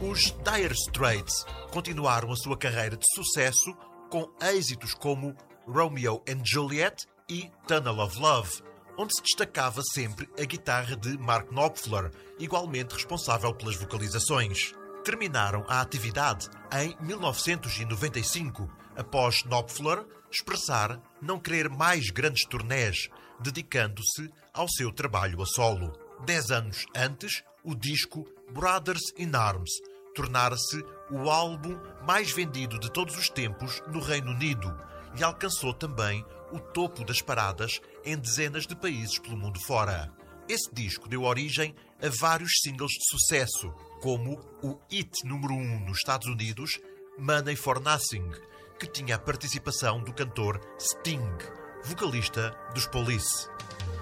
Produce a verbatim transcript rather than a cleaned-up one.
Os Dire Straits continuaram a sua carreira de sucesso com êxitos como Romeo and Juliet e Tunnel of Love, onde se destacava sempre a guitarra de Mark Knopfler, igualmente responsável pelas vocalizações. Terminaram a atividade em mil novecentos e noventa e cinco, após Knopfler expressar não querer mais grandes turnés, dedicando-se ao seu trabalho a solo. Dez anos antes, o disco Brothers in Arms tornara-se o álbum mais vendido de todos os tempos no Reino Unido e alcançou também o topo das paradas em dezenas de países pelo mundo fora. Esse disco deu origem a vários singles de sucesso, como o hit número um nos Estados Unidos, Money for Nothing, que tinha a participação do cantor Sting, vocalista dos Police.